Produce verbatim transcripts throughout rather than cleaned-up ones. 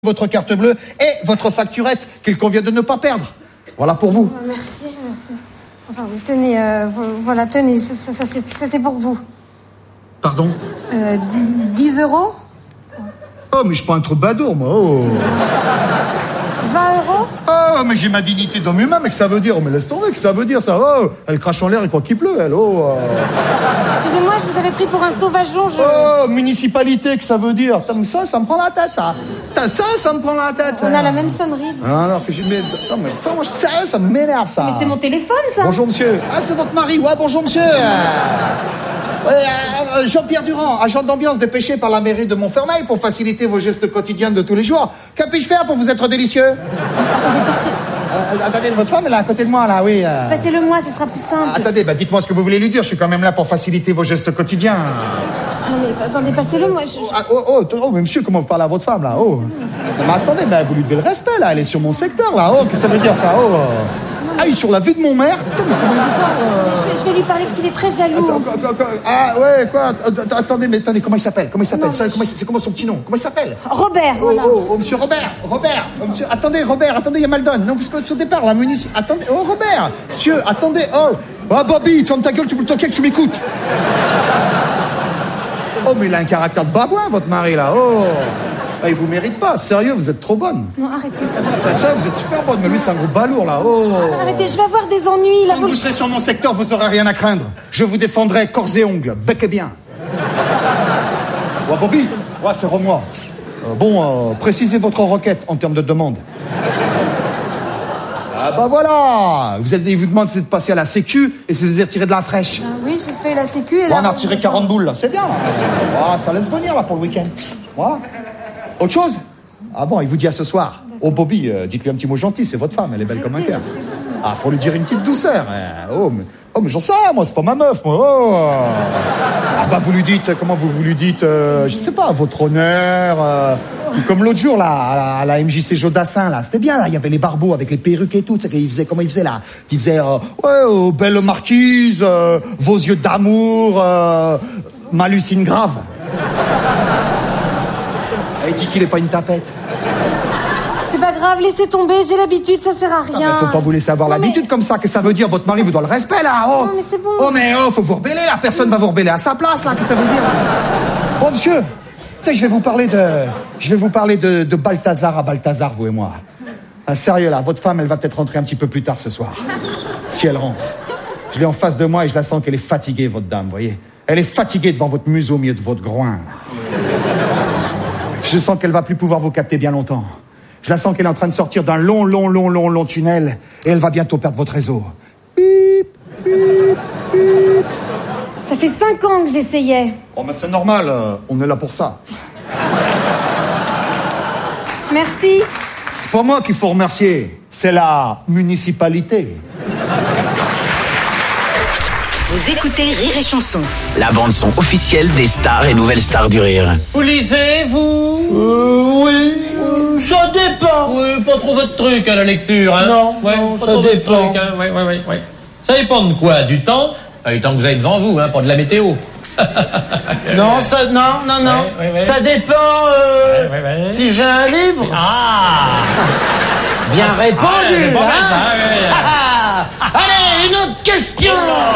Votre carte bleue et votre facturette qu'il convient de ne pas perdre. Voilà pour vous. Oh, merci, merci. Enfin, oui, tenez, euh, voilà, tenez, ça, ça, ça, c'est, ça c'est pour vous. Pardon euh, dix euros. Oh, mais je suis pas un troubadour, moi. Oh. vingt euros. Oh, mais j'ai ma dignité d'homme humain, mais que ça veut dire? Oh, mais laisse tomber, que ça veut dire, ça. Oh, elle crache en l'air et quoi qu'il pleut, elle. Oh. Euh... Excusez-moi, je vous avais pris pour un sauvageon, je... Oh, municipalité, que ça veut dire? T'as, ça, ça me prend la tête, ça. T'as ça, ça me prend la tête, ça. On a la même sonnerie. Ah, alors que je mets... Non, mais enfin, moi, je sais, ça m'énerve, ça. Mais c'est mon téléphone, ça. Bonjour, monsieur. Ah, c'est votre mari. Ouais, bonjour, monsieur. Euh, Jean-Pierre Durand, agent d'ambiance dépêché par la mairie de Montfermeil pour faciliter vos gestes quotidiens de tous les jours. Que puis-je faire pour vous être délicieux? euh, Attendez, votre femme, elle est à côté de moi, là, oui. Euh... Passez-le-moi, ce sera plus simple. Ah, attendez, bah, dites-moi ce que vous voulez lui dire. Je suis quand même là pour faciliter vos gestes quotidiens. Non, mais attendez, passez-le, moi, je... Ah, oh, oh, oh, mais monsieur, comment vous parlez à votre femme, là? Oh. Non, mais attendez, bah, vous lui devez le respect, là. Elle est sur mon secteur, là. Oh, qu'est-ce que ça veut dire, ça? Oh. Ah, il est sur la vie de mon maire. Putain, mais comment il parle, euh... je, je vais lui parler parce qu'il est très jaloux. Attends, attends, ah, ouais, quoi? Attendez, mais attendez, comment il s'appelle? Comment il s'appelle? Non, c'est, comment, c'est comment son petit nom? Comment il s'appelle? Robert, oh, voilà. Oh, oh, monsieur Robert, Robert, oh, monsieur, attendez, Robert, attendez, il y a mal donne. Non, parce que au départ, la munition, attendez, oh, Robert, monsieur, attendez, oh, oh, Bobby, ferme ta gueule, tu me le que tu m'écoutes. Oh, mais il a un caractère de babouin, votre mari, là, oh. Ah, il vous mérite pas, sérieux, vous êtes trop bonne. Non, arrêtez. Ah, ça, vous êtes super bonne, mais lui, c'est un gros balourd, là, oh. Arrêtez, je vais avoir des ennuis, là. Quand vous... vous serez sur mon secteur, vous aurez rien à craindre. Je vous défendrai corps et ongles, bec et bien. Ouais, Bobby, ouais, c'est Romois. Euh, bon, euh, précisez votre requête en termes de demande. Ah bah voilà, vous êtes, il vous demande de passer à la sécu et si vous avez retiré de la fraîche. Ah, oui, j'ai fait la sécu et là... On a retiré quarante boules, là, c'est bien. Ah, ça laisse venir, là, pour le week-end. Voilà. Autre chose? Ah bon, il vous dit à ce soir. Oh, Bobby, euh, dites-lui un petit mot gentil, c'est votre femme, elle est belle comme un cœur. Ah, faut lui dire une petite douceur. Eh, oh, mais, oh, mais j'en sais, moi, c'est pas ma meuf, moi. Oh. Ah bah, vous lui dites, comment vous, vous lui dites, euh, je sais pas, votre honneur... Euh, comme l'autre jour, là, à la, à la M J C Jodassin, là, c'était bien, là, il y avait les barbeaux avec les perruques et tout, tu sais, il faisait, comment il faisait, là? Il faisait, euh, ouais, oh, belle marquise, euh, vos yeux d'amour, euh, m'hallucine grave. Il dit qu'il est pas une tapette. C'est pas grave, laissez tomber, j'ai l'habitude, ça sert à rien. Ah, faut pas vous laisser avoir non, l'habitude mais... comme ça, que ça veut dire, votre mari vous doit le respect, là, oh. Non, mais c'est bon. Oh, mais oh, faut vous rebeller, là, personne va vous rebeller à sa place, là, que ça veut dire? Oh, monsieur, tu sais, je vais vous parler de... Je vais vous parler de, de Balthazar à Balthazar, vous et moi. Ah, sérieux, là, votre femme, elle va peut-être rentrer un petit peu plus tard ce soir. Si elle rentre. Je l'ai en face de moi et je la sens qu'elle est fatiguée, votre dame, vous voyez? Elle est fatiguée devant votre museau au milieu de votre groin, là. Je sens qu'elle va plus pouvoir vous capter bien longtemps. Je la sens qu'elle est en train de sortir d'un long, long, long, long, long tunnel et elle va bientôt perdre votre réseau. Bip, bip, bip. Ça fait cinq ans que j'essayais. Oh, mais c'est normal, euh, on est là pour ça. Merci. C'est pas moi qu'il faut remercier, c'est la municipalité. Vous écoutez Rire et Chanson. La bande-son officielle des stars et nouvelles stars du rire. Vous lisez, vous? Euh, oui, euh, ça dépend. Oui, pas trop votre truc à la lecture, hein? Non, ouais, non, pas ça trop dépend. Votre truc, hein? Ouais, ouais, ouais, ouais. Ça dépend de quoi? Du temps? Enfin, du temps que vous avez devant vous, hein, pas de la météo. Non, ça, non, non, non. Ouais, ouais, ouais. Ça dépend euh, ouais, ouais, ouais. si j'ai un livre. Ah! Bien ah, répondu, ah, bon, hein? ça, ouais, ouais. Ah, allez, une autre question.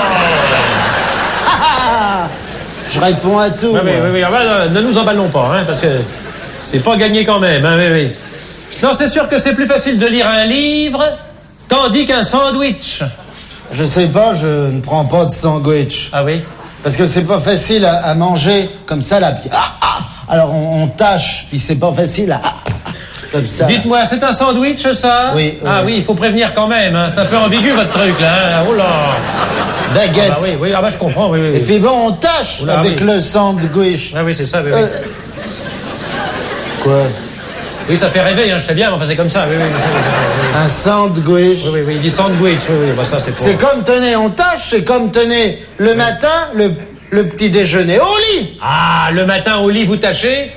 Ah, je réponds à tout. Oui, oui, oui, oui. Ah, bah, ne nous emballons pas, hein, parce que c'est pas gagné quand même. Hein, oui, oui. Non, c'est sûr que c'est plus facile de lire un livre tandis qu'un sandwich. Je sais pas, je ne prends pas de sandwich. Ah oui? Parce que c'est pas facile à, à manger comme ça, là. Ah, ah, alors on, on tâche, puis c'est pas facile à... Ah, ah, comme ça. Dites-moi, c'est un sandwich, ça? Oui. Ah oui, il faut prévenir quand même. Hein. C'est un peu ambigu, votre truc, là. Hein. Oh là! Baguette. Ah bah oui, oui, ah bah je comprends, oui, oui. Et puis bon, on tâche Oula, avec oui. le sandwich. Ah oui, c'est ça, oui, Euh... oui. Quoi? Oui, ça fait rêver, hein, je sais bien, mais enfin c'est comme ça, oui, oui. oui, oui, oui. Un sandwich. Oui, oui, oui, il dit sandwich, oui, oui, bah ça c'est pour... C'est comme tenez, on tâche, c'est comme tenez, le oui. matin, le, le petit déjeuner au lit. Ah, le matin au lit, vous tâchez?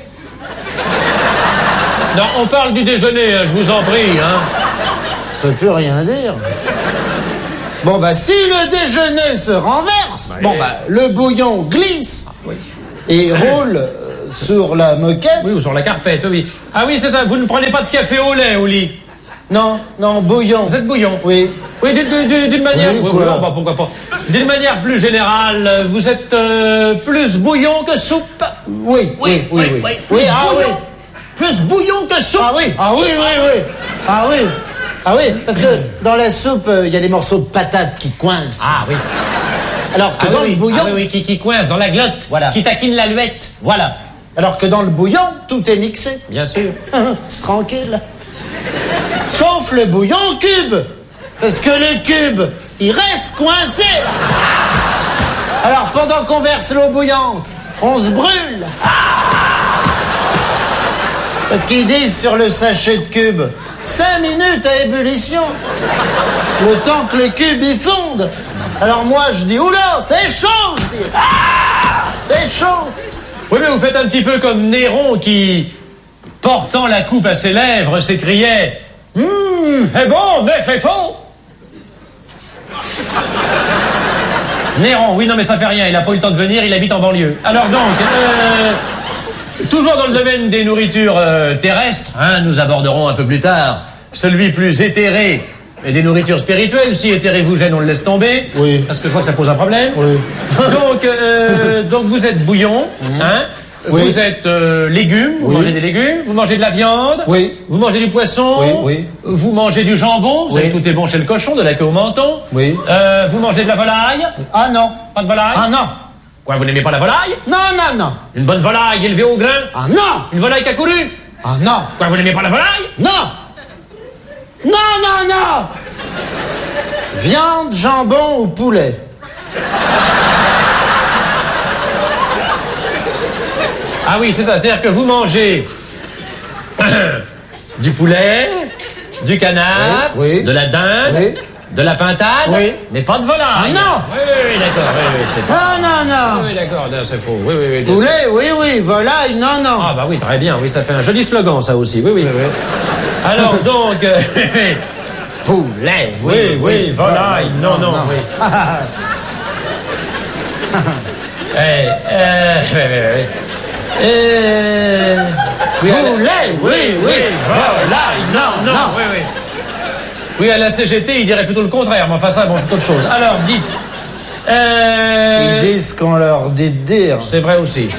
Non, on parle du déjeuner, hein, je vous en prie, hein. Je peux plus rien dire. Bon, bah, si le déjeuner se renverse, ouais. bon, bah, le bouillon glisse ah, oui. et roule sur la moquette. Oui, ou sur la carpette, oui. Ah oui, c'est ça, vous ne prenez pas de café au lait au lit? Non, non, bouillon. Vous êtes bouillon? Oui. Oui, d'une, d'une, d'une manière... Oui, oui, quoi. oui, non, bah, pourquoi pas. D'une manière plus générale, vous êtes euh, plus bouillon que soupe? Oui, oui, oui, oui. oui. Oui, Plus ah oui. bouillon. Plus bouillon que soupe? Ah oui, ah oui, oui, oui. Ah oui. Ah oui, parce que dans la soupe, il euh, y a les morceaux de patates qui coincent. Ah oui. Alors que Ah dans oui, le bouillon... ah oui, oui, qui, qui coince dans la glotte. Voilà. Qui taquine l'aluette. Voilà. Alors que dans le bouillon, tout est mixé. Bien sûr. Tranquille. Sauf le bouillon cube. Parce que le cube, il reste coincé. Alors pendant qu'on verse l'eau bouillante, on se brûle. Parce qu'ils disent sur le sachet de cube, cinq minutes à ébullition. Le temps que le cube y fonde. Alors moi je dis, oula, c'est chaud, je dis. Ah, c'est chaud. Oui, mais vous faites un petit peu comme Néron qui, portant la coupe à ses lèvres, s'écriait « Hum, c'est bon, mais c'est faux !» Néron, oui, non, mais ça fait rien, il n'a pas eu le temps de venir, il habite en banlieue. Alors donc, euh, toujours dans le domaine des nourritures euh, terrestres, hein, nous aborderons un peu plus tard celui plus éthéré et des nourritures spirituelles. Si éthéré vous gêne, on le laisse tomber. Oui. Parce que je vois que ça pose un problème. Oui. Donc, euh, donc vous êtes bouillon, hein. Oui. Vous êtes euh, légumes, vous Oui. mangez des légumes, vous mangez de la viande, Oui. vous mangez du poisson, Oui, oui. vous mangez du jambon, vous Oui. savez que tout est bon chez le cochon, de la queue au menton. Oui. Euh, vous mangez de la volaille, Ah non. pas de volaille. Ah non. Quoi, vous n'aimez pas la volaille? Non, non, non. Une bonne volaille élevée au grain? Ah non. Une volaille qui a couru? Ah non. Quoi, vous n'aimez pas la volaille? Non. Non, non, non. Viande, jambon ou poulet? Ah oui, c'est ça, c'est-à-dire que vous mangez du poulet, du canard, Oui, oui. de la dinde, Oui. de la pintade, Oui. mais pas de volaille. Ah non. Oui, oui, oui, d'accord, oui, oui, c'est pas... Non, non, non. Oui, d'accord, non, c'est faux. Oui, oui, oui. bien sûr. Poulet, oui, oui. Volaille, non, non. Ah bah oui, très bien, oui, ça fait un joli slogan, ça aussi, oui, oui. Alors donc... euh, Poulet, oui, oui, volaille, non, non, oui. Eh, euh, oui, oui, oui. Euh, oui, à la- Poulet, oui, oui. volaille, non, non, non. oui, oui. Oui, à la C G T, il dirait plutôt le contraire, mais enfin ça, bon, c'est autre chose. Alors, dites... Euh, Ils disent qu'on leur dit de dire. c'est vrai aussi.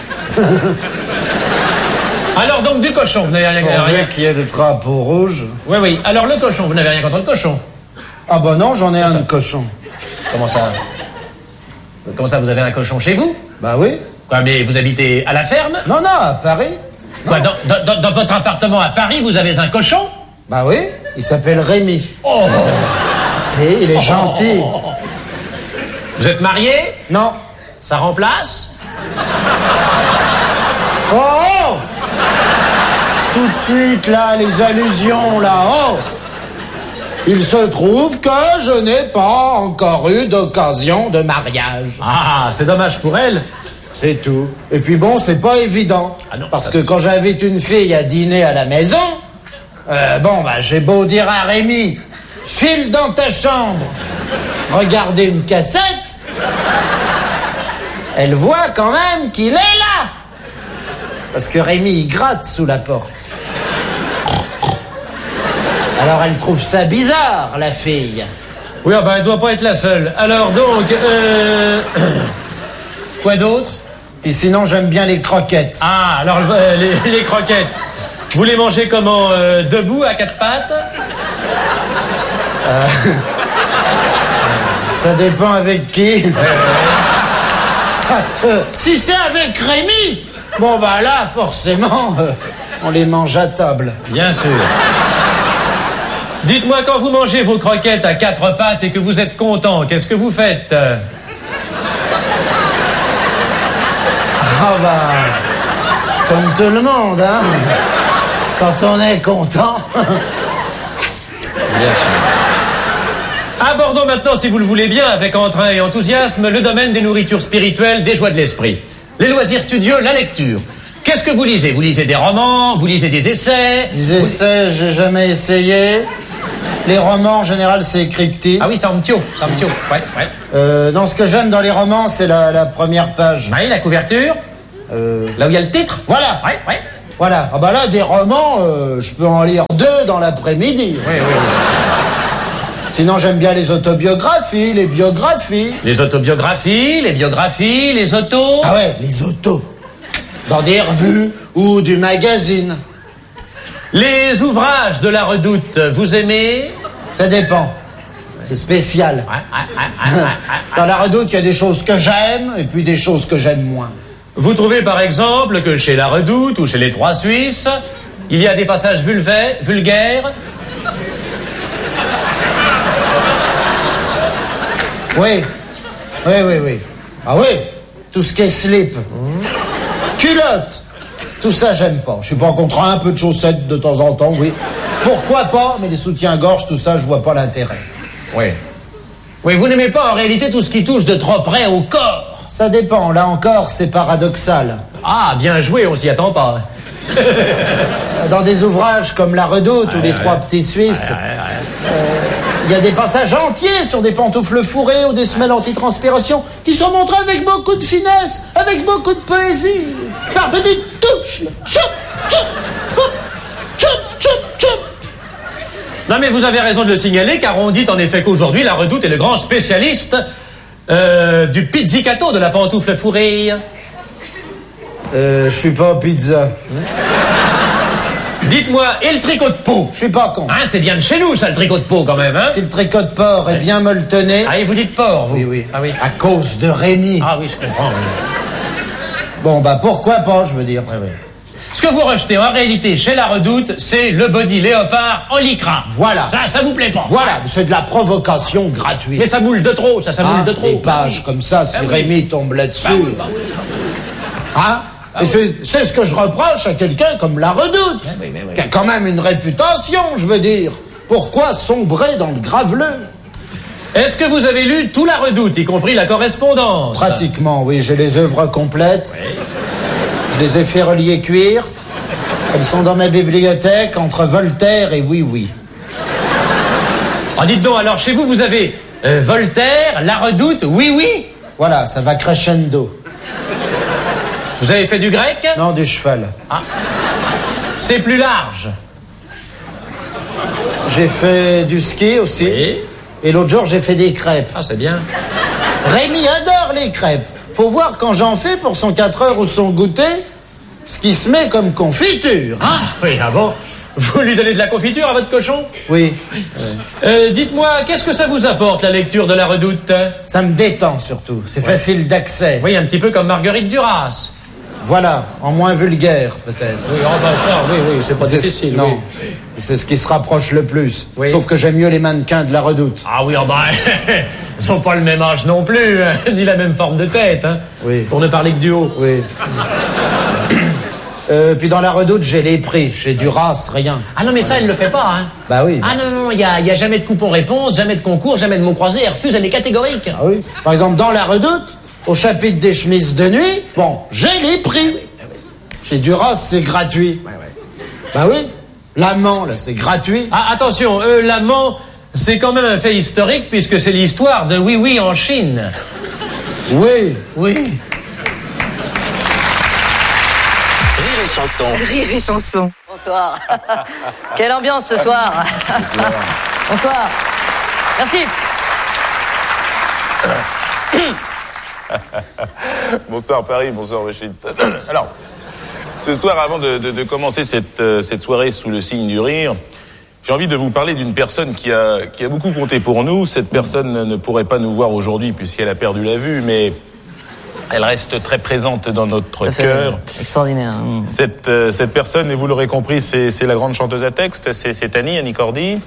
Alors, donc, du cochon, vous n'avez rien... Pourvu rien... qu'il y ait le drapeau rouge. Oui, oui. Alors, le cochon, vous n'avez rien contre le cochon. Ah bah non, j'en ai un de cochon. Comment ça? Comment ça, vous avez un cochon chez vous? Bah oui. Quoi, mais vous habitez à la ferme? Non, non, à Paris. Quoi, dans, dans- dans- dans votre appartement à Paris, vous avez un cochon? Bah oui, il s'appelle Rémi. Oh! C'est, il est gentil. Vous êtes marié? Non. Ça remplace? Oh, oh. Tout de suite, là, les allusions, là, oh. Il se trouve que je n'ai pas encore eu d'occasion de mariage. Ah, c'est dommage pour elle. C'est tout. Et puis bon, c'est pas évident. Ah non, parce ça, que quand j'invite une fille à dîner à la maison, euh, bon, bah, j'ai beau dire à Rémi, file dans ta chambre, regardez une cassette, elle voit quand même qu'il est là. Parce que Rémi, il gratte sous la porte. Alors elle trouve ça bizarre, la fille. Oui, ah ben, elle doit pas être la seule. Alors donc, euh... quoi d'autre? Et sinon, j'aime bien les croquettes. Ah, alors euh, les, les croquettes. Vous les mangez comment? euh, Debout, à quatre pattes? Ça dépend avec qui. Euh, si c'est avec Rémi, bon bah là, forcément, euh, on les mange à table. Bien sûr. Dites-moi, quand vous mangez vos croquettes à quatre pattes et que vous êtes content, qu'est-ce que vous faites? Ah bah, comme tout le monde, hein. Quand on est content. Bien sûr. Abordons maintenant, si vous le voulez bien, avec entrain et enthousiasme, le domaine des nourritures spirituelles, des joies de l'esprit. Les loisirs studieux, la lecture. Qu'est-ce que vous lisez? Vous lisez des romans, vous lisez des essais? Les essais, j'ai jamais essayé. Les romans, en général, c'est cryptique. Ah oui, c'est en mtio, c'est en mtio. Ouais, ouais. Euh, non, ce que j'aime dans les romans, c'est la, la première page. Oui, la couverture? Euh... Là où il y a le titre? Voilà. Ouais, ouais. Voilà. Ah bah là, des romans, euh, je peux en lire deux dans l'après-midi. Oui, oui, oui. Sinon, j'aime bien les autobiographies, les biographies. Les autobiographies, les biographies, les autos. Ah ouais, les autos. Dans des revues ou du magazine. Les ouvrages de la Redoute, vous aimez? Ça dépend. C'est spécial. Ouais, ouais, ouais, ouais, ouais, ouais. Dans la Redoute, il y a des choses que j'aime et puis des choses que j'aime moins. Vous trouvez par exemple que chez la Redoute ou chez les Trois Suisses, il y a des passages vulvaires, vulgaires? Oui. Oui, oui, oui. Ah oui. Tout ce qui est slip. Mmh. Culotte. Tout ça, j'aime pas. Je suis pas contre un peu de chaussettes de temps en temps, oui. Pourquoi pas, mais les soutiens-gorge, tout ça, je vois pas l'intérêt. Oui. Oui, vous n'aimez pas en réalité tout ce qui touche de trop près au corps. Ça dépend. Là encore, c'est paradoxal. Ah, bien joué, on s'y attend pas. Dans des ouvrages comme La Redoute ouais, ou Les ouais. Trois Petits Suisses, il ouais, ouais. euh, y a des passages entiers sur des pantoufles fourrées ou des semelles antitranspiration qui sont montrés avec beaucoup de finesse, avec beaucoup de poésie, par petites touches. Là. Choup, choup, hop, choup, choup, choup. Non mais vous avez raison de le signaler, car on dit en effet qu'aujourd'hui, la Redoute est le grand spécialiste euh, du pizzicato, de la pantoufle fourrée. Euh, je suis pas pizza. Dites-moi, et le tricot de peau? Je suis pas con. Hein, c'est bien de chez nous, ça, le tricot de peau, quand même, hein? Si le tricot de porc est bien molletonné... Ah, et vous dites porc, vous? Oui, oui. Ah oui. À cause de Rémi. Ah oui, je comprends, oui. Bon, bah, pourquoi pas, je veux dire. Oui, oui. Ce que vous rejetez, en réalité, chez la Redoute, c'est le body léopard en lycra. Voilà. Ça, ça vous plaît pas? Voilà, c'est de la provocation gratuite. Mais ça moule de trop, ça, ça moule ah, de trop. des pages comme ça, si ah, oui. Rémi tombe là-dessus... Bah oui, bah oui. Hein Ah, Et oui. c'est, c'est ce que je reproche à quelqu'un comme La Redoute, Ah, oui, oui, oui. qui a quand même une réputation, je veux dire. Pourquoi sombrer dans le graveleux? Est-ce que vous avez lu tout la Redoute, y compris la correspondance? Pratiquement, oui, j'ai les œuvres complètes. Oui. Je les ai fait relier cuir. Elles sont dans ma bibliothèque, entre Voltaire et Oui Oui. Ah, dites donc, alors chez vous, vous avez euh, Voltaire, la Redoute, oui, oui. Voilà, ça va crescendo. Vous avez fait du grec? Non, du cheval. Ah. C'est plus large. J'ai fait du ski aussi. Oui. Et l'autre jour, j'ai fait des crêpes. Ah, c'est bien. Rémi adore les crêpes. Faut voir quand j'en fais pour son quatre heures ou son goûter, ce qui se met comme confiture. Hein? Ah, oui, ah bon? Vous lui donnez de la confiture à votre cochon? Oui. Euh, dites-moi, qu'est-ce que ça vous apporte, la lecture de la Redoute? Ça me détend surtout. C'est ouais. facile d'accès. Oui, un petit peu comme Marguerite Duras. Voilà, en moins vulgaire, peut-être. Oui, oh ben ça, oui, oui, c'est pas c'est, difficile. Non, oui. C'est ce qui se rapproche le plus. Oui. Sauf que j'aime mieux les mannequins de la Redoute. Ah oui, oh ben, ils n'ont pas le même âge non plus, hein, ni la même forme de tête, hein, oui. Pour ne parler que du haut. Oui. euh, puis dans la Redoute, j'ai les prix. Chez Duras, rien. Ah non, mais ça, elle le fait pas, hein. Bah oui. Ah non, non, il n'y a, y a jamais de coupon-réponse, jamais de concours, jamais de mots croisés. Elle refuse, elle est catégorique. Ah oui. Par exemple, dans la Redoute, au chapitre des chemises de nuit, bon, j'ai les prix. Chez Duras, c'est gratuit. Ouais, ouais. Bah oui. L'amant, là, c'est gratuit. Ah, attention, euh, l'amant, c'est quand même un fait historique puisque c'est l'histoire de Oui Oui en Chine. Oui. Oui. Rire et chanson. Rire et chanson. Bonsoir. Quelle ambiance ce soir. Bonsoir. Merci. Bonsoir Paris, bonsoir Rachid. Alors, ce soir, avant de, de, de commencer cette, euh, cette soirée sous le signe du rire, j'ai envie de vous parler d'une personne qui a, qui a beaucoup compté pour nous. Cette personne ne pourrait pas nous voir aujourd'hui puisqu'elle a perdu la vue, mais elle reste très présente dans notre cœur. Extraordinaire. Mmh. Cette, euh, cette personne, et vous l'aurez compris, c'est, c'est la grande chanteuse à texte, c'est, c'est Annie, Annie Cordy.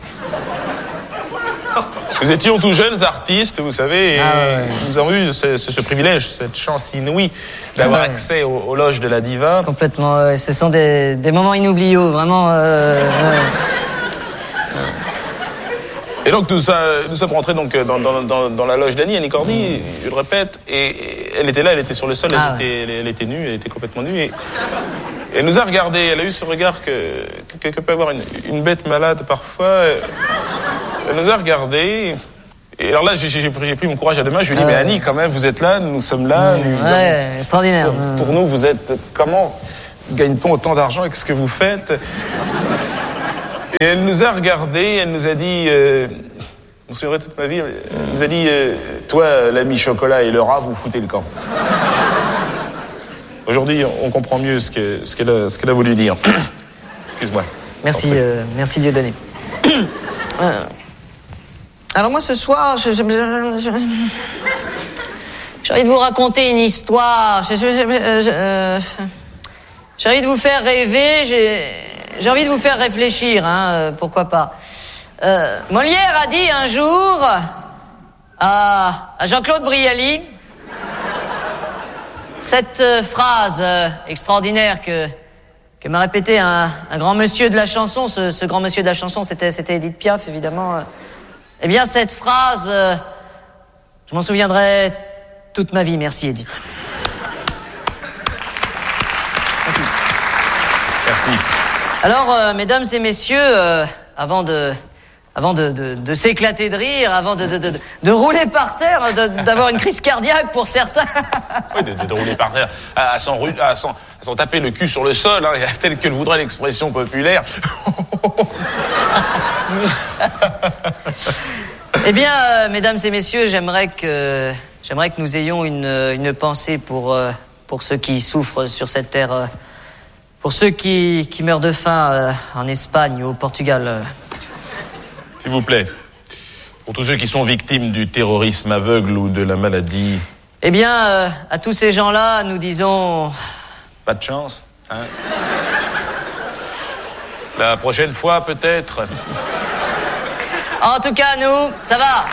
Nous étions tous jeunes artistes, vous savez, et ah ouais. Nous avons eu ce, ce, ce privilège, cette chance inouïe d'avoir ah ouais. accès aux, aux loges de la diva. Complètement, ouais. Ce sont des, des moments inoubliables, vraiment. Euh, ouais. Et donc nous, nous sommes rentrés donc dans, dans, dans, dans la loge d'Annie, Annie Cordy, mmh. je le répète, et, et elle était là, elle était sur le sol, ah elle, ouais. était, elle, elle était nue, elle était complètement nue, et, et elle nous a regardés, elle a eu ce regard que, que, que peut avoir une, une bête malade parfois. Elle nous a regardés, Et alors là, j'ai, j'ai, pris, j'ai pris mon courage à deux mains. Je lui ai dit, euh... mais Annie, quand même, vous êtes là, nous sommes là. Mmh, nous ouais, avons... extraordinaire. Pour, mmh. pour nous, vous êtes... Comment gagne-t-on autant d'argent avec ce que vous faites? Et elle nous a regardés, elle nous a dit... Euh... Je me souviendrai toute ma vie. Elle nous a dit, euh, toi, l'ami chocolat et le rat, vous foutez le camp. Aujourd'hui, on comprend mieux ce, que, ce, qu'elle, a, ce qu'elle a voulu dire. Excuse-moi. Merci, euh, merci Dieudonné. euh, alors moi, ce soir, je, je, je, je, j'ai envie de vous raconter une histoire. Je, je, je, je, euh, j'ai envie de vous faire rêver, j'ai, j'ai envie de vous faire réfléchir, hein, euh, pourquoi pas. Euh, Molière a dit un jour à, à Jean-Claude Brialy cette euh, phrase euh, extraordinaire que, que m'a répété un, un grand monsieur de la chanson. Ce, ce grand monsieur de la chanson, c'était, c'était Édith Piaf, évidemment. Eh bien, cette phrase, euh, je m'en souviendrai toute ma vie. Merci, Édith. Merci. Merci. Alors, euh, mesdames et messieurs, euh, avant de... Avant de, de, de s'éclater de rire, avant de, de, de, de rouler par terre, de, d'avoir une crise cardiaque pour certains. Oui, de, de, de rouler par terre, à, à, s'en, à, s'en, à s'en taper le cul sur le sol, hein, tel que le voudrait l'expression populaire. Eh bien, euh, mesdames et messieurs, j'aimerais que, j'aimerais que nous ayons une, une pensée pour, euh, pour ceux qui souffrent sur cette terre, euh, pour ceux qui, qui meurent de faim euh, en Espagne ou au Portugal. Euh. S'il vous plaît, pour tous ceux qui sont victimes du terrorisme aveugle ou de la maladie... Eh bien, euh, à tous ces gens-là, nous disons... Pas de chance, hein? La prochaine fois, peut-être. En tout cas, nous, ça va.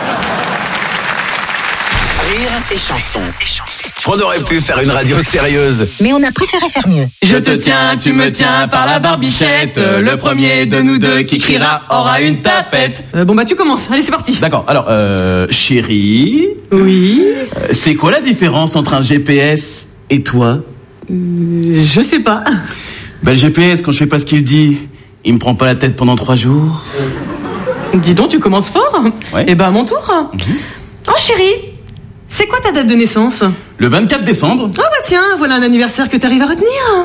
Rire et chanson. On aurait pu faire une radio sérieuse, mais on a préféré faire mieux. Je te tiens, tu me tiens par la barbichette. Le premier de nous deux qui criera aura une tapette. Euh, bon bah tu commences, allez c'est parti. D'accord, alors, euh, chérie. Oui. Euh, c'est quoi la différence entre un G P S et toi? euh, Je sais pas. Bah le G P S, quand je fais pas ce qu'il dit, il me prend pas la tête pendant trois jours. Dis donc, tu commences fort. Ouais. Et bah à mon tour. Mm-hmm. Oh chérie, c'est quoi ta date de naissance? Le vingt-quatre décembre. Ah bah tiens, voilà un anniversaire que t'arrives à retenir.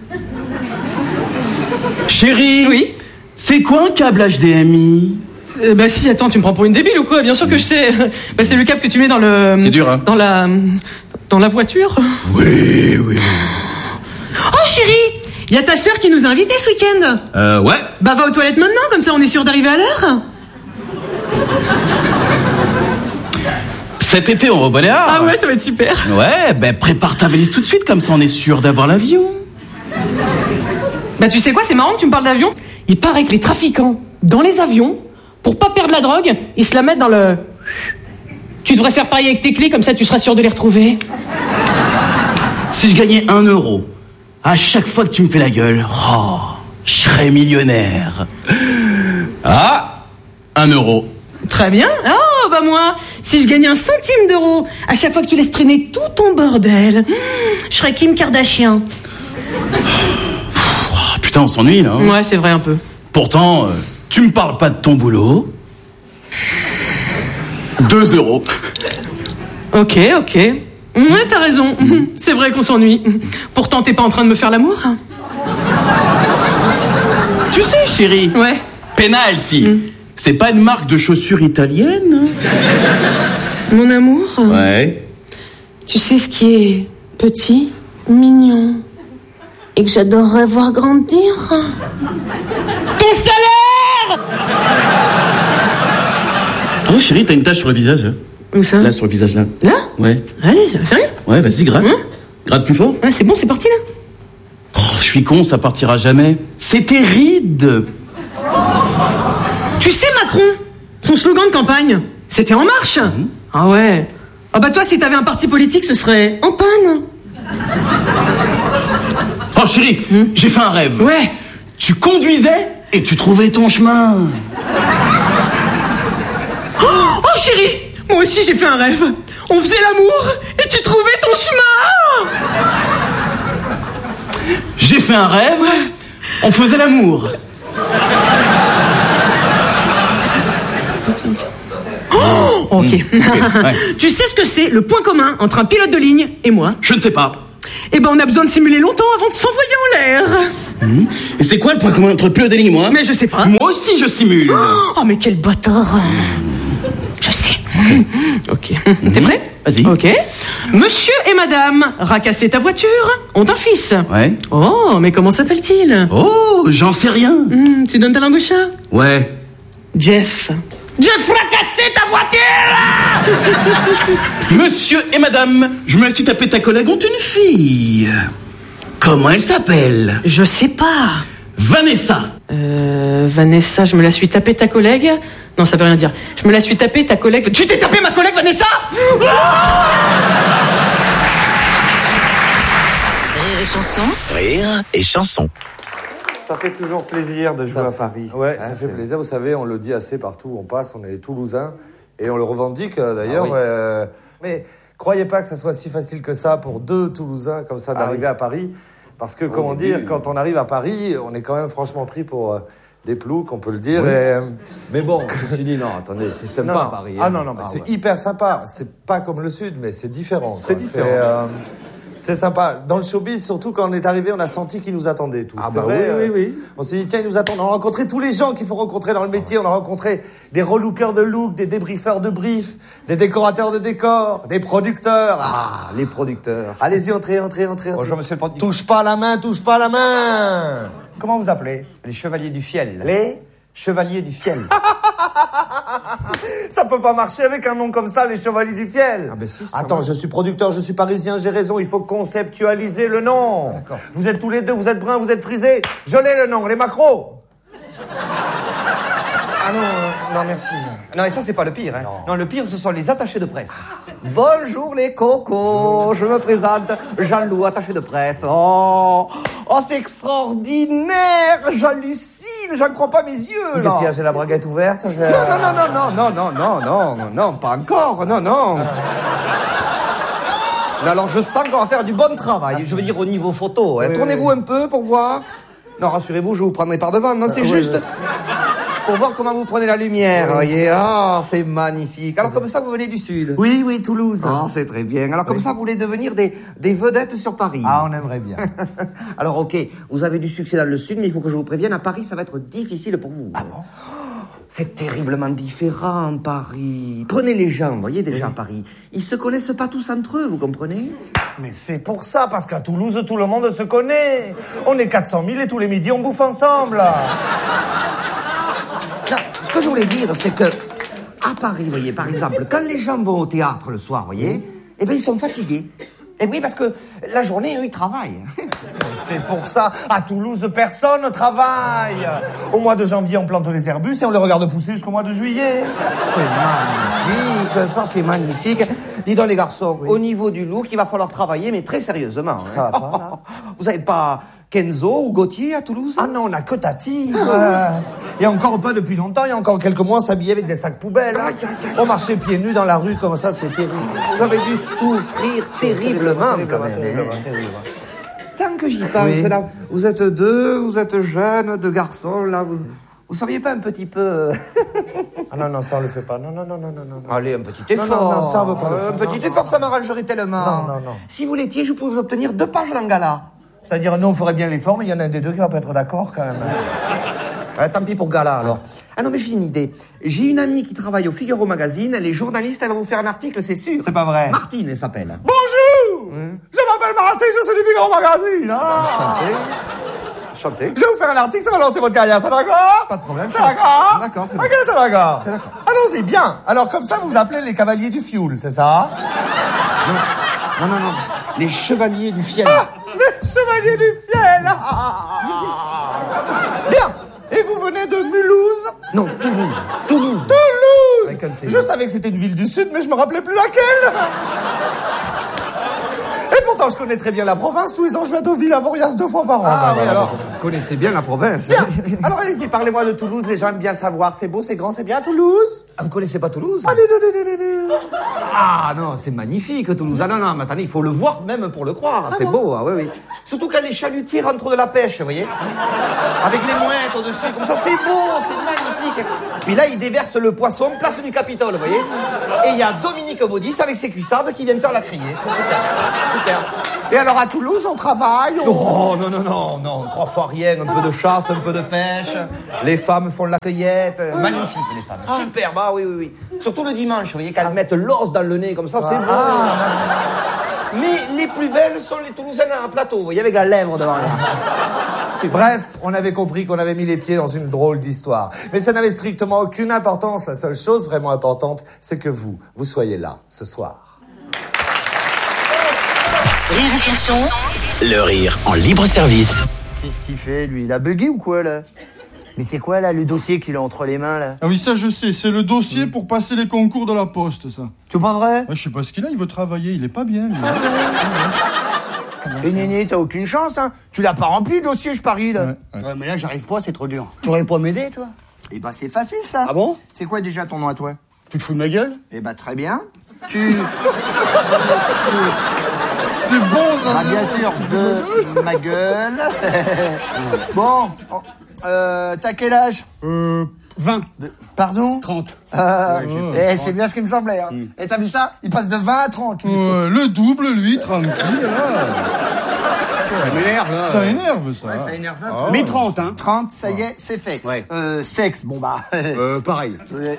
Chérie. Oui. C'est quoi un câble H D M I? euh, Bah si, attends, tu me prends pour une débile ou quoi? Bien sûr que je sais. Bah c'est le câble que tu mets dans le... C'est dur, hein. Dans la... Dans la voiture. Oui, oui. Oh chérie, il y a ta sœur qui nous a invités ce week-end. Euh, ouais. Bah va aux toilettes maintenant, comme ça on est sûr d'arriver à l'heure. Cet été, on va au Baléares. Ah ouais, ça va être super. Ouais, ben prépare ta valise tout de suite, comme ça on est sûr d'avoir l'avion. Bah tu sais quoi, c'est marrant que tu me parles d'avion. Il paraît que les trafiquants, dans les avions, pour pas perdre la drogue, ils se la mettent dans le... Tu devrais faire pareil avec tes clés, comme ça tu seras sûr de les retrouver. Si je gagnais un euro, à chaque fois que tu me fais la gueule, oh, je serais millionnaire. Ah, un euro. Très bien. Oh, bah moi, si je gagnais un centime d'euro à chaque fois que tu laisses traîner tout ton bordel, je serais Kim Kardashian. Oh, putain, on s'ennuie, là. Hein. Ouais, c'est vrai, un peu. Pourtant, euh, tu me parles pas de ton boulot. Deux euros. Ok, ok. Ouais, t'as raison. C'est vrai qu'on s'ennuie. Pourtant, t'es pas en train de me faire l'amour. Tu sais, chérie. Ouais. Penalty. Mm. C'est pas une marque de chaussures italienne? Mon amour? Ouais. Tu sais ce qui est petit, mignon, et que j'adorerais voir grandir? Ton salaire! Oh chérie, t'as une tache sur le visage. Hein. Où ça? Là, sur le visage, là. Là? Ouais. Allez, sérieux? Ouais, vas-y, gratte. Hein? Gratte plus fort. Ouais, c'est bon, c'est parti, là. Oh, je suis con, ça partira jamais. C'est tes rides. Tu sais, Macron, son slogan de campagne, c'était En Marche. Mmh. Ah ouais. Ah bah toi, si t'avais un parti politique, ce serait En Panne. Oh chérie, mmh. j'ai fait un rêve. Ouais. Tu conduisais et tu trouvais ton chemin. Oh, oh chérie, moi aussi j'ai fait un rêve. On faisait l'amour et tu trouvais ton chemin. J'ai fait un rêve, on faisait l'amour. Oh, Ok. Mmh. Okay. Ouais. Tu sais ce que c'est le point commun entre un pilote de ligne et moi? Je ne sais pas. Eh ben, on a besoin de simuler longtemps avant de s'envoyer en l'air. Mmh. Et c'est quoi le point commun entre pilote de ligne et moi? Mais je sais pas. Moi aussi, je simule. Oh, mais quel bâtard. Je sais. Ok. Mmh. T'es prêt? Vas-y. Ok. Monsieur et madame, racasser ta voiture, ont un fils. Ouais. Oh, mais comment s'appelle-t-il? Oh, j'en sais rien. Mmh, tu donnes ta langue au chat? Ouais. Jeff. Jeff, racasser ta voiture. Monsieur et madame, je me suis tapé ta collègue ont une fille. Comment elle s'appelle? Je sais pas. Vanessa. Euh, Vanessa, je me la suis tapé ta collègue. Non, ça veut rien dire. Je me la suis tapé ta collègue. Tu t'es tapé ma collègue, Vanessa? Rire et chanson. Rire et chanson. Ça fait toujours plaisir de jouer ça à Paris. Ouais, hein, ça fait plaisir. Vous savez, on le dit assez partout. On passe, on est Toulousains. Et on le revendique d'ailleurs. Ah oui. euh, mais croyez pas que ça soit si facile que ça pour deux Toulousains comme ça d'arriver ah oui. à Paris. Parce que, oh, comment oui, dire, oui. quand on arrive à Paris, on est quand même franchement pris pour euh, des ploucs, on peut le dire. Oui. Et, mais bon, je dis non, attendez, c'est sympa non, à Paris. Ah hein. non, non, mais ah, c'est ouais. hyper sympa. C'est pas comme le Sud, mais c'est différent. C'est différent. C'est, euh, c'est sympa. Dans le showbiz, surtout quand on est arrivé, on a senti qu'ils nous attendaient tous. Ah C'est bah vrai, oui, oui, oui. On s'est dit, tiens, ils nous attendent. On a rencontré tous les gens qu'il faut rencontrer dans le métier. On a rencontré des relookers de look, des débriefeurs de brief, des décorateurs de décors, des producteurs. Ah, Ah, les producteurs. allez-y, entrez, entrez, entrez. entrez. Bonjour, monsieur le producteur. Touche pas la main, touche pas la main. Comment vous appelez? Les chevaliers du fiel. Les chevaliers du fiel. Ça peut pas marcher avec un nom comme ça, les Chevaliers du Fiel. Ah ben si, ça Attends, marche. je suis producteur, je suis parisien, j'ai raison, il faut conceptualiser le nom. D'accord. Vous êtes tous les deux, vous êtes bruns, vous êtes frisés. Je l'ai le nom, les macros. Ah non, euh, non, merci. Non, et ça, c'est pas le pire. Hein. Non. Non, le pire, ce sont les attachés de presse. Bonjour les cocos, je me présente, Jean-Loup, attaché de presse. Oh, oh c'est extraordinaire, j'hallucine, j'en crois pas mes yeux, là. Qu'est-ce qu'il y a, j'ai la braguette ouverte j'ai... Non, non, non, non, non, non, non, non, non, non, pas encore, non, non. Mais alors, je sens qu'on va faire du bon travail, je veux dire au niveau photo. Hein. Oui, Tournez-vous oui. un peu pour voir. Non, rassurez-vous, je vous prendrai par devant, non, c'est oui, juste... oui. Pour voir comment vous prenez la lumière, vous voyez. Ah, c'est magnifique. Alors, comme ça, vous venez du Sud? Oui, oui, Toulouse. Ah, c'est très bien. Alors, comme Oui. ça, vous voulez devenir des, des vedettes sur Paris? Ah, on aimerait bien. Alors, ok, vous avez du succès dans le Sud, mais il faut que je vous prévienne, à Paris, ça va être difficile pour vous. Ah bon? C'est terriblement différent, Paris. Prenez les gens, vous voyez, déjà, à Paris. Ils se connaissent pas tous entre eux, vous comprenez? Mais c'est pour ça, parce qu'à Toulouse, tout le monde se connaît. On est quatre cent mille et tous les midis, on bouffe ensemble. Non, ce que je voulais dire, c'est que, à Paris, vous voyez, par exemple, quand les gens vont au théâtre le soir, vous voyez, eh bien, ils sont fatigués. Et oui, parce que la journée, eux, ils travaillent. C'est pour ça, à Toulouse, personne ne travaille. Au mois de janvier, on plante les herbus et on les regarde pousser jusqu'au mois de juillet. C'est magnifique, ça, c'est magnifique. Dis donc, les garçons, au niveau du look, il va falloir travailler, mais très sérieusement. Ça hein. va pas, là? Vous avez pas Kenzo ou Gauthier à Toulouse? Ah non, on n'a que Tati. Euh, et encore pas depuis longtemps, il y a encore quelques mois, on s'habillait avec des sacs poubelles. Hein. On marchait pieds nus dans la rue comme ça, c'était terrible. Vous avez dû souffrir terriblement, quand même. hein. Tant que j'y pense, Oui. là, vous êtes deux, vous êtes jeunes, deux garçons, là, vous... Vous seriez pas un petit peu... Ah non, non, ça on le fait pas. Non, non, non, non, non, non. Allez, un petit Non, effort. non, non, ça, on veut pas le Un faire. petit Non, effort, non, ça non. m'arrangerait tellement. Non, non, non. Si vous l'étiez, je pouvais vous obtenir deux pages dans Gala. C'est-à-dire, nous, on ferait bien l'effort, mais il y en a un des deux qui va pas être d'accord quand même. Ah, tant pis pour Gala, alors. Ah non, mais j'ai une idée. J'ai une amie qui travaille au Figaro Magazine. Elle est journaliste, elle va vous faire un article, c'est sûr. C'est pas vrai. Martine, elle s'appelle. Bonjour. Je m'appelle Martin, je suis du Figaro Magazine. Ah. Chantez. Chantez. Je vais vous faire un article, ça va lancer votre carrière, c'est d'accord? Pas de problème. C'est d'accord? D'accord, c'est Ok, c'est d'accord. C'est d'accord. Allons-y, bien. Alors, comme ça, vous vous appelez les cavaliers du fioul, c'est ça? Non, non, non. Les chevaliers du fiel. Ah, les chevaliers du fiel. Ah. Bien. Et vous venez de Mulhouse? Non, Toulouse. Toulouse. Toulouse. Avec un T. Je savais que c'était une ville du Sud, mais je me rappelais plus laquelle. Et pourtant, je connais très bien la province. Tous les ans, je vais à Deauville à Vorias deux fois par an. Ah Ben, oui, voilà. alors, vous connaissez bien la province. Bien. Alors, allez-y, parlez-moi de Toulouse. Les gens aiment bien savoir. C'est beau, c'est grand, c'est bien, Toulouse? Ah, vous connaissez pas Toulouse? Ah, du, du, du, du, du. Ah non, c'est magnifique Toulouse. Ah non, non, mais attendez, il faut le voir même pour le croire. C'est beau, ah oui, oui. Surtout quand les chalutiers rentrent de la pêche, vous voyez. Avec les mouettes au-dessus, comme ça, c'est beau, c'est magnifique. Puis là, il déverse le poisson place du Capitole, vous voyez. Et il y a Dominique Baudis avec ses cuissardes qui viennent faire la criée. C'est super. Super. Et alors à Toulouse, on travaille on... Oh non, non, non, non, trois fois rien. Un peu de chasse, un peu de pêche. Les femmes font la cueillette. Magnifique, les femmes. Super, bah oui, oui, oui. Surtout le dimanche, vous voyez, qu'elles mettent l'os dans le nez comme ça, c'est beau. Ah. Mais les plus belles sont les Toulousaines à plateau, vous voyez, avec la lèvre devant là. Bref, on avait compris qu'on avait mis les pieds dans une drôle d'histoire. Mais ça n'avait strictement aucune importance. La seule chose vraiment importante, c'est que vous, vous soyez là, ce soir. Rire et chanson. Le rire en libre service. Qu'est-ce qu'il fait, lui? Il a bugué ou quoi, là? Mais c'est quoi, là, le dossier qu'il a entre les mains, là? Ah oui, ça, je sais. C'est le dossier mmh. pour passer les concours de la Poste, ça. C'est pas vrai? Ouais, je sais pas ce qu'il a. Il veut travailler. Il est pas bien, lui. Et Néné, t'as aucune chance, hein. Tu l'as pas rempli, le dossier, je parie, là. Ouais, ouais. Ouais, mais là, j'arrive pas, c'est trop dur. Tu aurais pas m'aider, toi? Eh ben, c'est facile, ça. Ah bon? C'est quoi, déjà, ton nom à toi? Tu te fous de ma gueule? Eh ben, très bien. Tu... C'est bon, ça. Ah, bien sûr, de ma gueule. Bon, euh, t'as quel âge? Euh, vingt. Pardon? trente. Euh, ouais, eh, c'est bien ce qui me semblait, hein. Mm. Et t'as vu ça? Il passe de vingt à trente, lui. Ouais, le double, lui, tranquille, là. Ça m'énerve, là. Ça énerve, ça. Ouais, ça énerve un peu. Ah, mais trente, hein. trente, ça y est, c'est fait. Ouais. Euh, sexe, bon bah... euh, pareil. Ouais.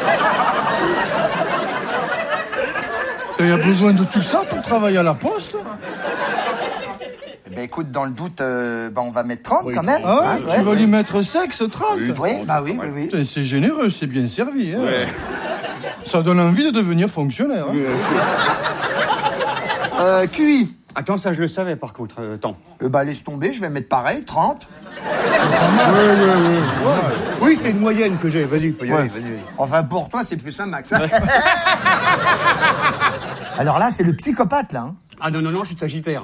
Il y a besoin de tout ça pour travailler à la Poste? Ben écoute, dans le doute, euh, ben on va mettre trente, oui, quand même. Ah ouais, hein, tu ouais, vas ouais. lui mettre sexe trente? Oui, oui, bah oui, oui, oui. Putain, c'est généreux, c'est bien servi. Hein. Ouais. Ça donne envie de devenir fonctionnaire. Hein. Euh, Q I. Attends, ça je le savais par contre. Euh, attends. Euh, bah laisse tomber, je vais mettre pareil, trente. Ouais, ouais, ouais, ouais. Oui, c'est une moyenne que j'ai. Vas-y, peux y aller, Ouais. vas-y, vas-y. Enfin, pour toi, c'est plus un max. Hein. Alors là, c'est le psychopathe, là. Hein. Ah non, non, non, je suis sagittaire.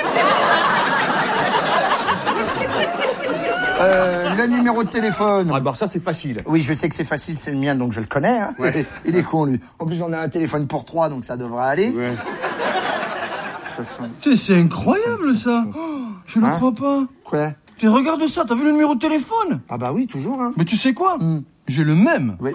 Euh, le numéro de téléphone. Ah bah ça c'est facile. Oui, je sais que c'est facile, c'est le mien, donc je le connais. Hein. Ouais. Il est con, lui. En plus, on a un téléphone pour trois, donc ça devrait aller. Ouais. Putain, c'est incroyable, ça. Oh, je ne Hein? crois pas. Quoi? Tu regarde ça, t'as vu le numéro de téléphone? Ah bah oui, toujours. Hein. Mais tu sais quoi? Mm. J'ai le même. Oui.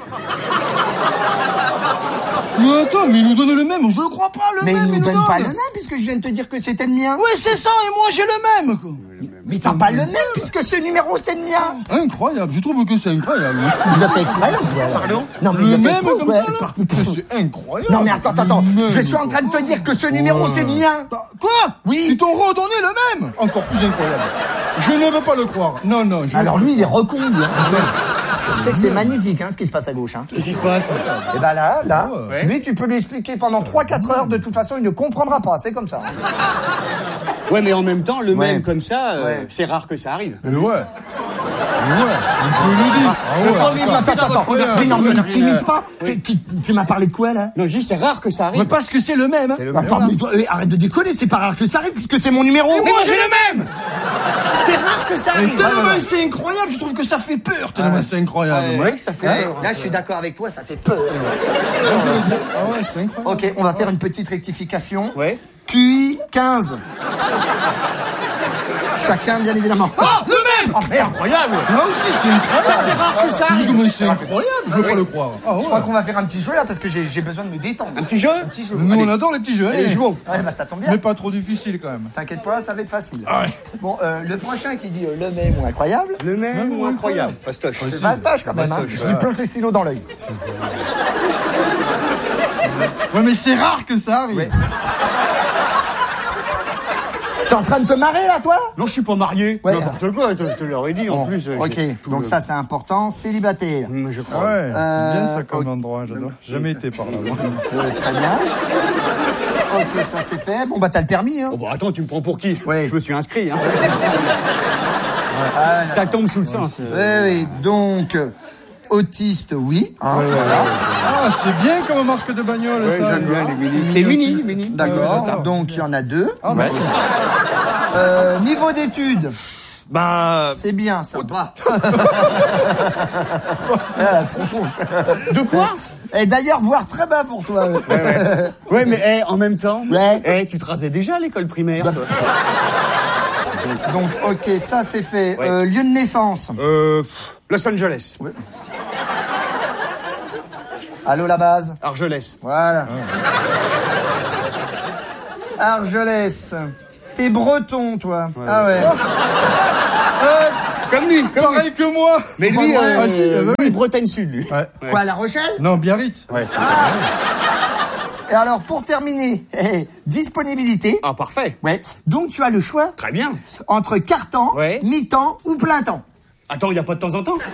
Mais attends, mais il nous donne le même, je le crois pas, le mais même. Mais il nous donne donne pas le même, puisque je viens de te dire que c'était le mien. Oui, c'est ça, et moi j'ai le même. Quoi. Mais t'as pas le même, puisque ce numéro, c'est le mien. Incroyable, je trouve que c'est incroyable. Il l'a fait exprès, là, ou quoi? Pardon? Non, mais Le il l'a fait même exprès, ou comme quoi? ça, là? C'est incroyable. Non, mais attends, attends, attends. Le Je même, suis en train de te dire que ce numéro, c'est le mien. Quoi? Oui. Ils t'ont redonné le même. Encore plus incroyable. Je ne veux pas le croire. Non, non. Je... Alors lui, il est recon, lui. Hein. Tu sais que c'est magnifique, hein, ce qui se passe à gauche. Hein. Qu'est-ce qui se passe? Et ben là, là, Ouais. lui, tu peux lui expliquer pendant trois quatre heures. De toute façon, il ne comprendra pas. C'est comme ça. Ouais, mais en même temps, le Ouais. même comme ça, euh, Ouais. c'est rare que ça arrive. Mais ouais. Mais ouais, on peut le dire. Ah ouais. Attends, attends, attends. Regarde, Mais non, mais regarde, tu mises euh, pas. oui. Tu, tu, tu m'as parlé de quoi, là? Non, je dis c'est rare que ça arrive. Mais parce que c'est le même. Hein. Attends, mais toi, eh, arrête de déconner. C'est pas rare que ça arrive, puisque c'est mon numéro. Et Mais moi, j'ai j'ai le même. C'est rare que ça Mais arrive. tellement Ouais, ouais, ouais. c'est incroyable, je trouve que ça fait peur. Tellement c'est incroyable. Ouais, ça fait Ouais. peur. Là, je suis d'accord avec toi, ça fait peur. Ah ouais, c'est incroyable. Ok, on va faire une petite rectification. Ouais. Q I quinze. Chacun, bien évidemment. Ah, le même. Oh, mais incroyable. Là aussi, c'est incroyable. Ça, c'est rare que ça arrive. Mais c'est incroyable, je veux pas le croire. Ah, ouais. Je crois qu'on va faire un petit jeu là parce que j'ai j'ai besoin de me détendre. Un petit jeu? Un petit jeu. Nous, Allez. on adore les petits jeux. Allez, Allez, jouons. Ouais, bah ça tombe bien. Mais pas trop difficile quand même. T'inquiète pas, ça va être facile. Ah ouais. Bon, euh, le prochain qui dit euh, le même ou incroyable. Le même ou incroyable? Fastoche. C'est fastoche quand même. Hein. Fastoche, Je lui plante le stylo dans l'œil. Ouais, mais c'est rare que ça arrive. Ouais. T'es en train de te marrer là, toi? Non, je suis pas marié. Ouais. N'importe quoi, je te l'aurais dit en Bon, plus. euh, ok, j'ai tout donc le- ça c'est important. Célibataire. Hum, Je Ah crois. ouais, Euh, bien ça comme ok. endroit, j'adore. Jamais été par là. moi. Euh, très bien. Ok, ça c'est fait. Bon bah t'as le permis, hein. Oh bah attends, tu me prends pour qui? Ouais. Je me suis inscrit, hein. Ah, Ça tombe sous le sens. Oui, oui. Donc, euh, autiste, oui. Hein, voilà. Ah, c'est bien comme marque de bagnole, Ouais, ça. j'aime bien les mini. C'est mini, mini. D'accord. Ouais, c'est ça. Donc, il y en a deux. Ah, merci. Euh, niveau d'études. Bah. C'est bien, ça va. Ah, la tronche. De quoi? Et d'ailleurs, voire très bas pour toi. Ouais, ouais. Ouais, mais eh, en même temps, Ouais. eh, tu te rasais déjà à l'école primaire, toi. Donc, ok, ça c'est fait. Ouais. Euh, lieu de naissance. Euh, pff, Los Angeles. Ouais. Allô, la base? Argelès. Voilà. Argelès. T'es breton, toi. Ouais. Ah ouais. Euh, comme lui, comme Pareil que moi. Mais lui, Pas euh, vrai. Ah, si, euh, lui, Bretagne Sud, lui. Ouais. Quoi, La Rochelle? Non, Biarritz. Ouais. Et alors, pour terminer, eh, disponibilité. Ah, parfait. Ouais. Donc, tu as le choix. Très bien. Entre quart-temps, Ouais. mi-temps ou plein temps. Attends, il n'y a pas de temps en temps?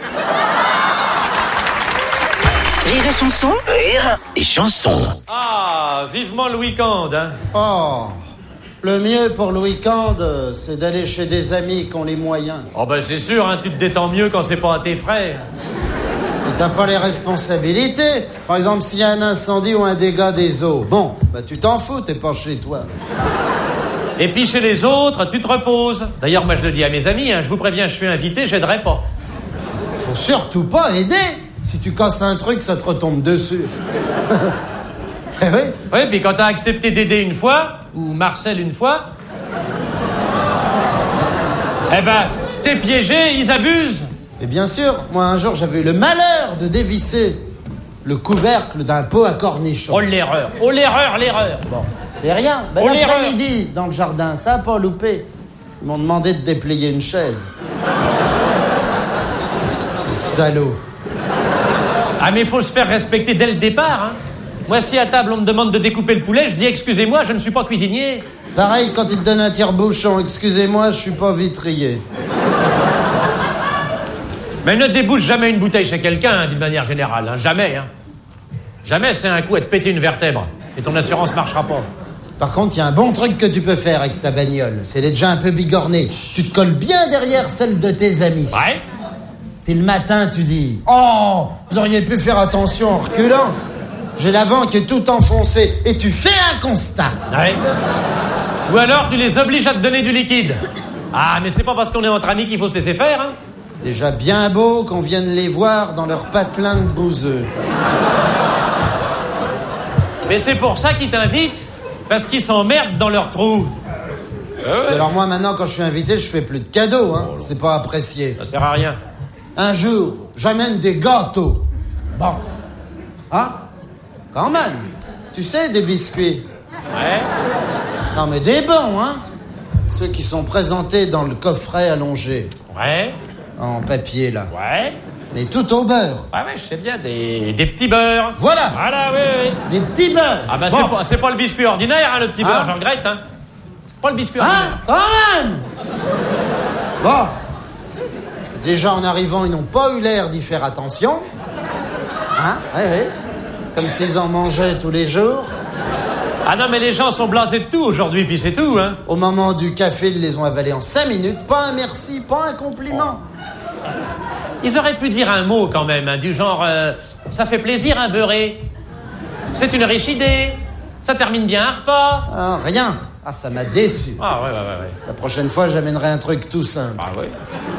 Rire et chanson. Rire et chanson. Ah, vivement le week-end, hein. Oh, le mieux pour le week-end, euh, c'est d'aller chez des amis qui ont les moyens. Oh ben c'est sûr, hein, tu te détends mieux quand c'est pas à tes frais. Et t'as pas les responsabilités. Par exemple, s'il y a un incendie ou un dégât des eaux, bon, bah tu t'en fous, t'es pas chez toi. Et puis chez les autres, tu te reposes. D'ailleurs, moi je le dis à mes amis, hein, je vous préviens, je suis invité, j'aiderai pas. Faut surtout pas aider. Si tu casses un truc, ça te retombe dessus. Eh oui. Oui, puis quand t'as accepté d'aider une fois, ou Marcel une fois, eh ben, t'es piégé, ils abusent. Et bien sûr, moi un jour j'avais eu le malheur de dévisser le couvercle d'un pot à cornichons. Oh l'erreur, oh l'erreur, l'erreur. Bon, c'est rien. Ben, Oh, l'erreur. l'après-midi, dans le jardin, ça a pas loupé. Ils m'ont demandé de déplier une chaise. Les salauds. Ah mais faut se faire respecter dès le départ, hein. Moi si à table on me demande de découper le poulet, je dis excusez-moi, je ne suis pas cuisinier. Pareil quand ils te donnent un tire-bouchon, excusez-moi, je suis pas vitrier. Mais ne débouche jamais une bouteille chez quelqu'un, hein, d'une manière générale, hein. Jamais, hein. Jamais c'est un coup à te péter une vertèbre. Et ton assurance marchera pas. Par contre, il y a un bon truc que tu peux faire avec ta bagnole. C'est d'être déjà un peu bigorné. Tu te colles bien derrière celle de tes amis. Ouais. Puis le matin, tu dis « Oh, vous auriez pu faire attention en reculant. J'ai l'avant qui est tout enfoncé. » Et tu fais un constat. Ouais. Ou alors tu les obliges à te donner du liquide. Ah, mais c'est pas parce qu'on est entre amis qu'il faut se laisser faire, hein. Déjà bien beau qu'on vienne les voir dans leur patelin de bouseux. Mais c'est pour ça qu'ils t'invitent. Parce qu'ils s'emmerdent dans leur trou. Et alors moi, maintenant, quand je suis invité, je fais plus de cadeaux, hein. C'est pas apprécié. Ça sert à rien. Un jour, j'amène des gâteaux. Bon. Hein? Quand même. Tu sais, des biscuits. Ouais. Non, mais des bons, hein? Ceux qui sont présentés dans le coffret allongé. Ouais. En papier, là. Ouais. Mais tout au beurre. Ouais, ouais, je sais bien, des, des petits beurres. Voilà. Voilà, oui, oui. Des petits beurres. Ah bah Bon. c'est pas, c'est pas le biscuit ordinaire, hein, le petit Hein? beurre, j'en regrette, hein. C'est pas le biscuit ordinaire. Hein? Quand même. Bon. Déjà, en arrivant, ils n'ont pas eu l'air d'y faire attention. Hein? Oui, oui. Comme s'ils en mangeaient tous les jours. Ah non, mais les gens sont blasés de tout aujourd'hui, puis c'est tout, hein. Au moment du café, ils les ont avalés en cinq minutes. Pas un merci, pas un compliment. Ils auraient pu dire un mot quand même, hein, du genre euh, ça fait plaisir un beurré. C'est une riche idée. Ça termine bien un repas. Ah, rien. Ah, ça m'a déçu. Ah ouais, ouais, ouais, ouais. La prochaine fois, j'amènerai un truc tout simple. Ah ouais.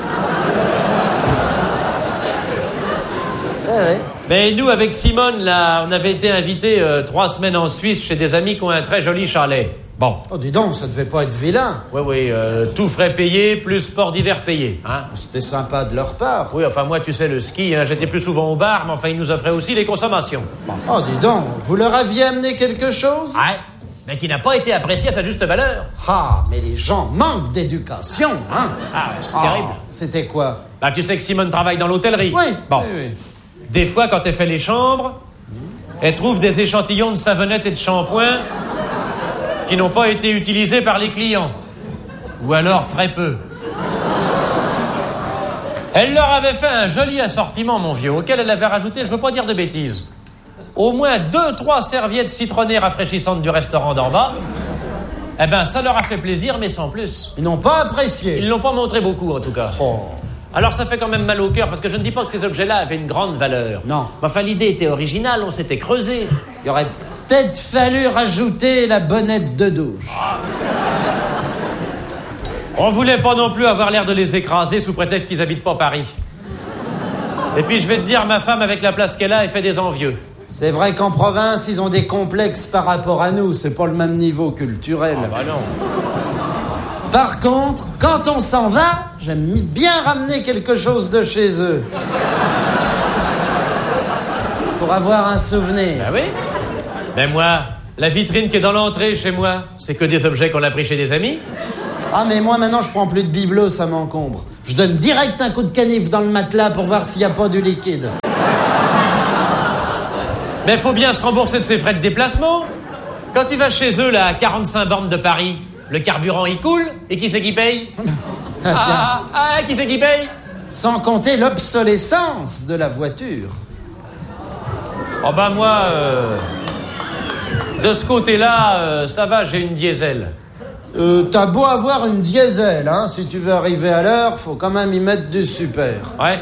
Eh ouais. Mais nous, avec Simone, là, on avait été invités euh, trois semaines en Suisse chez des amis qui ont un très joli chalet. Bon. Oh, dis donc, ça devait pas être vilain. Oui, oui, euh, tout frais payé, plus sport d'hiver payé, hein. C'était sympa de leur part. Oui, enfin, moi, tu sais, le ski, hein, j'étais plus souvent au bar, mais enfin, ils nous offraient aussi les consommations. Bon. Oh, dis donc, vous leur aviez amené quelque chose? Ouais, mais qui n'a pas été apprécié à sa juste valeur. Ah, mais les gens manquent d'éducation, hein? Ah, ouais, c'est Ah, terrible. C'était quoi? Bah, tu sais que Simone travaille dans l'hôtellerie. Oui. Bon. Oui, oui. Des fois, quand elle fait les chambres, elle trouve des échantillons de savonnette et de shampoing qui n'ont pas été utilisés par les clients. Ou alors très peu. Elle leur avait fait un joli assortiment, mon vieux, auquel elle avait rajouté, je veux pas dire de bêtises, au moins deux, trois serviettes citronnées rafraîchissantes du restaurant d'en bas. Eh ben, ça leur a fait plaisir, mais sans plus. Ils n'ont pas apprécié. Ils l'ont pas montré beaucoup, en tout cas. Oh. Alors ça fait quand même mal au cœur, parce que je ne dis pas que ces objets-là avaient une grande valeur. Non. Mais enfin, l'idée était originale, on s'était creusé. Il aurait peut-être fallu rajouter la bonnette de douche. On voulait pas non plus avoir l'air de les écraser sous prétexte qu'ils habitent pas Paris. Et puis je vais te dire, ma femme, avec la place qu'elle a, elle fait des envieux. C'est vrai qu'en province, ils ont des complexes par rapport à nous. C'est pas le même niveau culturel. Ah bah non. Par contre, quand on s'en va, j'aime bien ramener quelque chose de chez eux. Pour pour avoir un souvenir. Bah oui. Mais moi, la vitrine qui est dans l'entrée chez moi, c'est que des objets qu'on a pris chez des amis. Ah, mais moi, maintenant, je prends plus de bibelot, ça m'encombre. Je donne direct un coup de canif dans le matelas pour voir s'il n'y a pas du liquide. Mais faut bien se rembourser de ses frais de déplacement. Quand tu vas chez eux, là, à quarante-cinq bornes de Paris, le carburant, il coule. Et qui c'est qui paye? Ah, tiens. Ah, ah, qui c'est qui paye? Sans compter l'obsolescence de la voiture. Oh ben moi, euh, de ce côté-là, euh, ça va, j'ai une diesel. Euh, t'as beau avoir une diesel, hein, si tu veux arriver à l'heure, faut quand même y mettre du super. Ouais.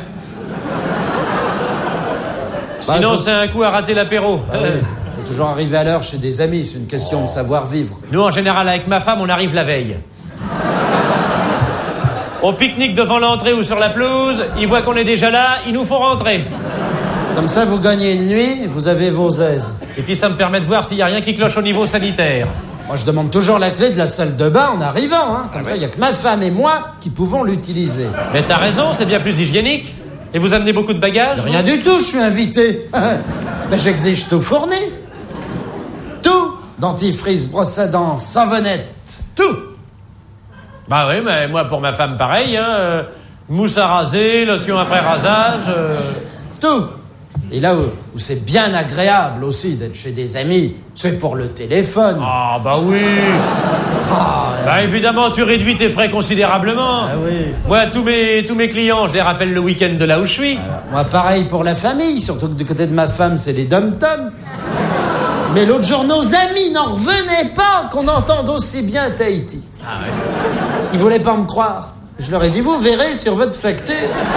Bah, Sinon, faut... c'est un coup à rater l'apéro. Ah oui. Faut toujours arriver à l'heure chez des amis, c'est une question oh. de savoir-vivre. Nous, en général, avec ma femme, on arrive la veille. On pique-nique devant l'entrée ou sur la pelouse, ils voient qu'on est déjà là, ils nous font rentrer. Comme ça, vous gagnez une nuit, vous avez vos aises. Et puis ça me permet de voir s'il n'y a rien qui cloche au niveau sanitaire. Moi, je demande toujours la clé de la salle de bain en arrivant, hein. Comme ah ça, il oui. n'y a que ma femme et moi qui pouvons l'utiliser. Mais t'as raison, c'est bien plus hygiénique. Et vous amenez beaucoup de bagages? Rien du tout, je suis invité. Ben, j'exige tout fourni. Tout. Dentifrice, brosse à dents, savonnette, tout. Bah oui, mais moi, pour ma femme, pareil, hein. Euh, mousse à raser, lotion après rasage... Euh... Tout. Et là où, où c'est bien agréable aussi d'être chez des amis, c'est pour le téléphone. Ah, bah oui. Ah, bah euh... évidemment, tu réduis tes frais considérablement. Ah oui. Moi, tous mes, tous mes clients, je les rappelle le week-end de là où je suis. Alors, moi, pareil pour la famille, surtout que du côté de ma femme, c'est les dom-toms. Mais l'autre jour, nos amis n'en revenaient pas qu'on entende aussi bien Tahiti. Ah ouais. Ils voulaient pas me croire. Je leur ai dit, vous verrez sur votre facture.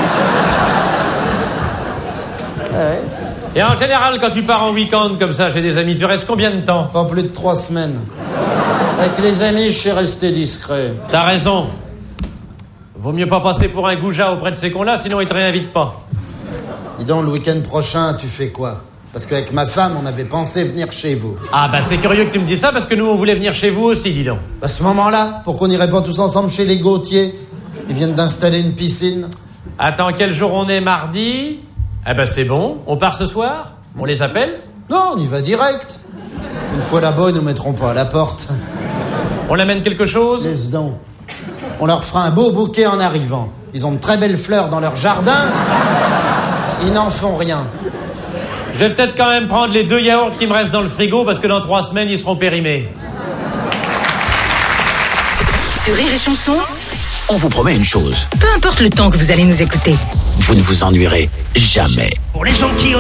Ouais. Et en général, quand tu pars en week-end comme ça chez des amis, tu restes combien de temps? Pas plus de trois semaines. Avec les amis, je sais rester discret. T'as raison. Vaut mieux pas passer pour un goujat auprès de ces cons-là, sinon ils te réinvitent pas. Dis donc, le week-end prochain, tu fais quoi? Parce qu'avec ma femme, on avait pensé venir chez vous. Ah bah c'est curieux que tu me dises ça, parce que nous, on voulait venir chez vous aussi, dis donc. À ce moment-là, pourquoi on n'irait pas tous ensemble chez les Gauthier? Ils viennent d'installer une piscine. Attends, quel jour on est? Mardi? Ah bah c'est bon, on part ce soir? On les appelle? Non, on y va direct. Une fois là-bas, ils nous mettront pas à la porte. On amène quelque chose? Laisse donc. On leur fera un beau bouquet en arrivant. Ils ont de très belles fleurs dans leur jardin. Ils n'en font rien. Je vais peut-être quand même prendre les deux yaourts qui me restent dans le frigo, parce que dans trois semaines, ils seront périmés. Sur Rire et Chanson, on vous promet une chose. Peu importe le temps que vous allez nous écouter, vous ne vous ennuierez jamais. Pour les gens qui osent